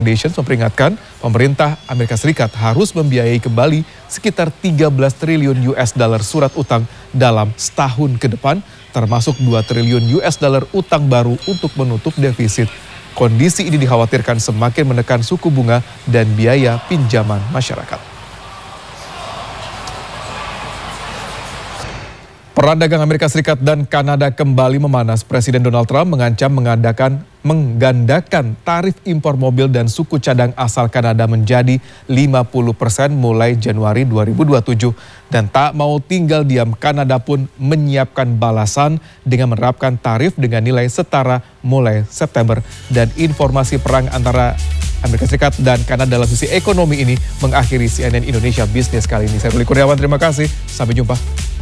Nations memperingatkan pemerintah Amerika Serikat harus membiayai kembali sekitar 13 triliun US dollar surat utang dalam setahun ke depan, termasuk 2 triliun US dollar utang baru untuk menutup defisit. Kondisi ini dikhawatirkan semakin menekan suku bunga dan biaya pinjaman masyarakat. Perang dagang Amerika Serikat dan Kanada kembali memanas. Presiden Donald Trump mengancam menggandakan tarif impor mobil dan suku cadang asal Kanada menjadi 50% mulai Januari 2027. Dan tak mau tinggal diam, Kanada pun menyiapkan balasan dengan menerapkan tarif dengan nilai setara mulai September. Dan informasi perang antara Amerika Serikat dan Kanada dalam sisi ekonomi ini mengakhiri CNN Indonesia Business kali ini. Saya Ruli Kurniawan, terima kasih. Sampai jumpa.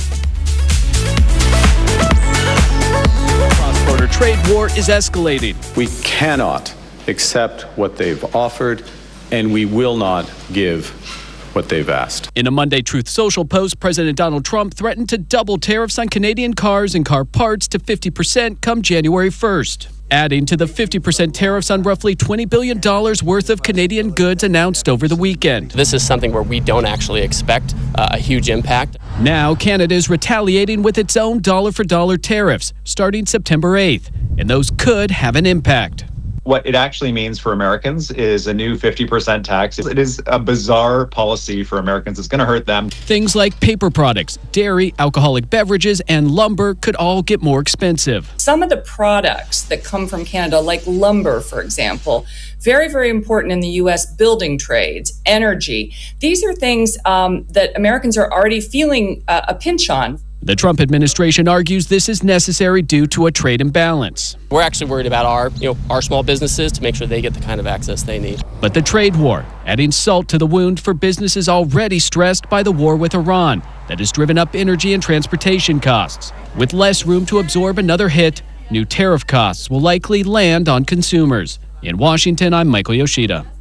Trade war is escalating. We cannot accept what they've offered, and we will not give what they've asked. In a Monday Truth Social post, President Donald Trump threatened to double tariffs on Canadian cars and car parts to 50% come January 1st. Adding to the 50% tariffs on roughly $20 billion worth of Canadian goods announced over the weekend. This is something where we don't actually expect a huge impact. Now, Canada is retaliating with its own dollar-for-dollar tariffs starting September 8th, and those could have an impact. What it actually means for Americans is a new 50% tax. It is a bizarre policy for Americans. It's going to hurt them. Things like paper products, dairy, alcoholic beverages, and lumber could all get more expensive. Some of the products that come from Canada, like lumber, for example, very, very important in the U.S. building trades, energy. These are things that Americans are already feeling a pinch on. The Trump administration argues this is necessary due to a trade imbalance. We're actually worried about our small businesses to make sure they get the kind of access they need. But the trade war, adding salt to the wound for businesses already stressed by the war with Iran that has driven up energy and transportation costs. With less room to absorb another hit, new tariff costs will likely land on consumers. In Washington, I'm Michael Yoshida.